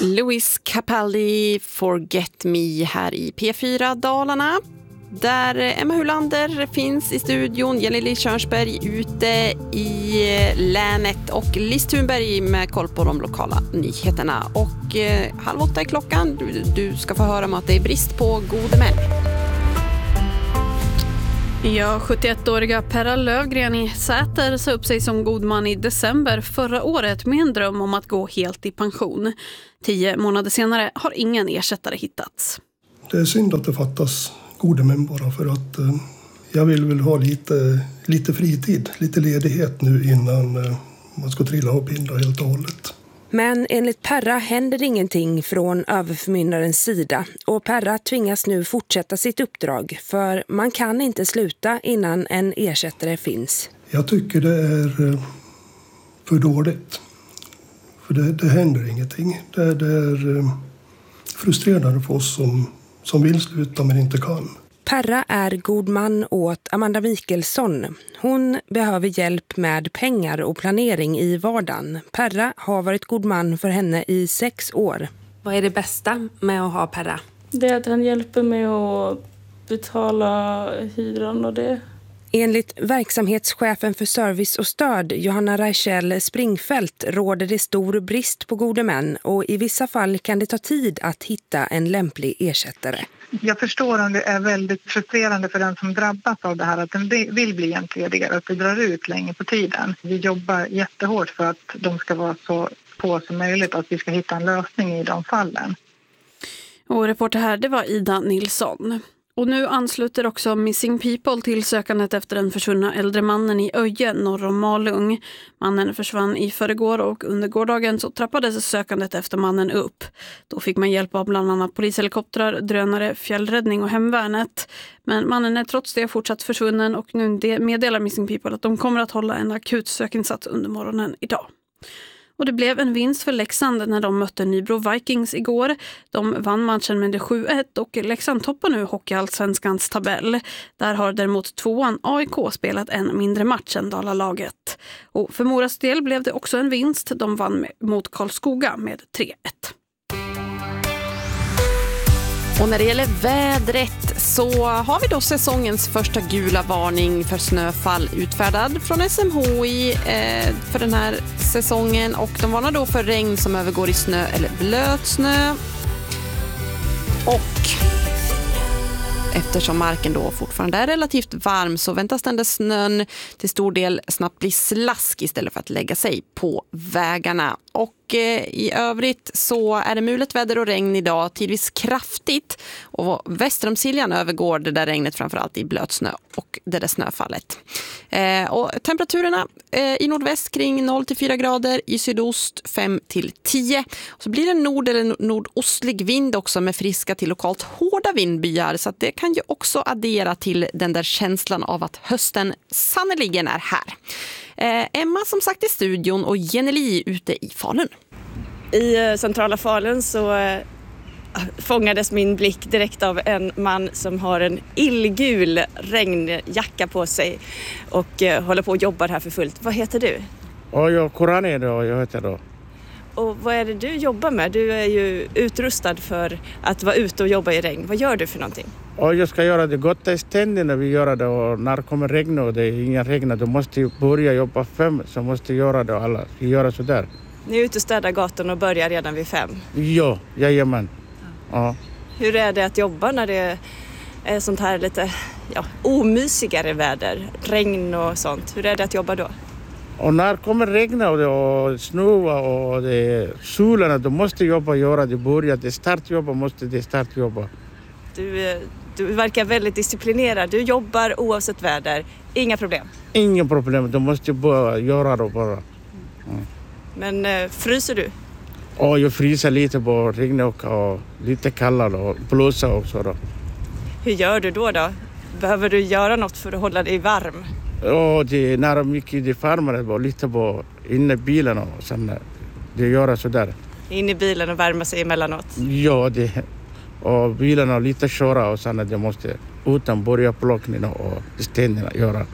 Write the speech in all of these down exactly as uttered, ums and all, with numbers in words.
Louis Capaldi, Forget Me här i P fyra Dalarna. Där Emma Hulander finns i studion, Jenny Körnsberg ute i länet och Liz Thunberg med koll på de lokala nyheterna. Och eh, halv åtta är klockan, du, du ska få höra om att det är brist på gode män. Ja, sjuttioettåriga Perra Lövgren i Säter sa upp sig som god man i december förra året med en dröm om att gå helt i pension. Tio månader senare har ingen ersättare hittats. Det är synd att det fattas gode män bara för att eh, jag vill väl ha lite, lite fritid, lite ledighet nu innan eh, man ska trilla och binda helt och hållet. Men enligt Perra händer ingenting från överförmyndarens sida och Perra tvingas nu fortsätta sitt uppdrag för man kan inte sluta innan en ersättare finns. Jag tycker det är för dåligt. För det, det händer ingenting. Det, det är frustrerande för oss som, som vill sluta men inte kan. Perra är god man åt Amanda Mikkelsson. Hon behöver hjälp med pengar och planering i vardagen. Perra har varit god man för henne i sex år. Vad är det bästa med att ha Perra? Det är att han hjälper mig att betala hyran och det. Enligt verksamhetschefen för service och stöd, Johanna Reichel Springfält, råder det stor brist på gode män och i vissa fall kan det ta tid att hitta en lämplig ersättare. Jag förstår om det är väldigt frustrerande för den som drabbas av det här att den vill bli entledigad, att det drar ut länge på tiden. Vi jobbar jättehårt för att de ska vara så på som möjligt, att vi ska hitta en lösning i de fallen. Och reporter här, det var Ida Nilsson. Och nu ansluter också Missing People till sökandet efter den försvunna äldre mannen i Öje norr om Malung. Mannen försvann i förrgår och under gårdagen så trappades sökandet efter mannen upp. Då fick man hjälp av bland annat polishelikoptrar, drönare, fjällräddning och hemvärnet. Men mannen är trots det fortsatt försvunnen och nu meddelar Missing People att de kommer att hålla en akut sökinsats under morgonen idag. Och det blev en vinst för Leksand när de mötte Nybro Vikings igår. De vann matchen med sju ett och Leksand toppar nu Hockeyallsvenskans tabell. Där har däremot tvåan A I K spelat en mindre match än Dalalaget. Och för Moras del blev det också en vinst. De vann mot Karlskoga med tre ett. Och när det gäller vädret så har vi då säsongens första gula varning för snöfall utfärdad från S M H I eh, för den här säsongen. Och de varnar då för regn som övergår i snö eller blötsnö. Och eftersom marken då fortfarande är relativt varm så väntas den där snön till stor del snabbt bli slask istället för att lägga sig på vägarna. Och eh, i övrigt så är det mulet väder och regn idag, tidvis kraftigt. Och väster om Siljan övergår det där regnet framförallt i blötsnö och det där snöfallet. Eh, och temperaturerna eh, i nordväst kring noll till fyra grader, i sydost fem till tio. Och så blir det nord- eller nordostlig vind också med friska till lokalt hårda vindbyar. Så att det kan ju också addera till den där känslan av att hösten sannoliken är här. Eh, Emma som sagt i studion och Jenny ute i Falun. I centrala Falun så eh, fångades min blick direkt av en man som har en illgul regnjacka på sig och eh, håller på och jobbar här för fullt. Vad heter du? Ja, jag Korani då, jag heter då. Och vad är det du jobbar med? Du är ju utrustad för att vara ute och jobba i regn. Vad gör du för någonting? Ja, jag ska göra det gott i ständigt när vi gör det och när det kommer regn och det är inga regn då måste jag börja jobba fem så måste jag göra det och alla vi gör så där. Ni är ute och städar gatan och börjar redan vid fem? Ja, jajamän. Ja. Hur är det att jobba när det är sånt här lite ja, omysigare väder, regn och sånt? Hur är det att jobba då? Och när kommer regna och, det, och snöa och det solen då måste jobba göra det börja det startjobba måste det startjobba. Du, du verkar väldigt disciplinerad. Du jobbar oavsett väder. Inga problem? Inga problem. Du måste bara göra det bara. Mm. Men eh, fryser du? Ja, jag fryser lite på regn och, och lite kallare och blåsa också då. Hur gör du då då? Behöver du göra något för att hålla dig varm? Ja, det är nära mycket det farmare bara lite på inne i bilen och sen det gör så där. In i bilen och värma sig emellanåt? Ja, det och bilen har lite köra och sen det måste utan börja plockning och ständerna göra.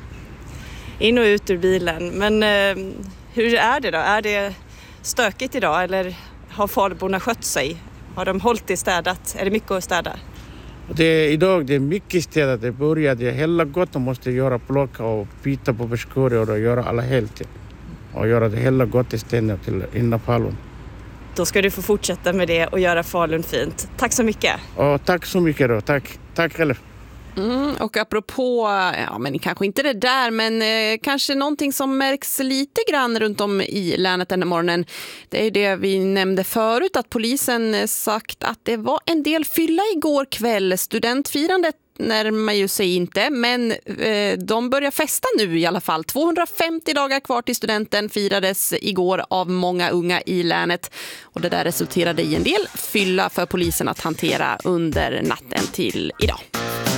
In och ut ur bilen. Men eh, hur är det då? Är det stökigt idag eller har Faluborna skött sig? Har de hållit det städat? Är det mycket att städa? Det är, idag det är mycket städat. Det började hela gott och måste göra plocka och byta på beskurer och göra alla helt. Och göra det hela gott i stället till innan Falun. Då ska du få fortsätta med det och göra Falun fint. Tack så mycket. Och tack så mycket då. Tack, tack själv. Mm, och apropå, ja men kanske inte det där, men eh, kanske någonting som märks lite grann runt om i länet den här morgonen. Det är ju det vi nämnde förut, att polisen sagt att det var en del fylla igår kväll. Studentfirandet närmar ju sig inte, men eh, de börjar festa nu i alla fall. tvåhundrafemtio dagar kvar till studenten firades igår av många unga i länet. Och det där resulterade i en del fylla för polisen att hantera under natten till idag.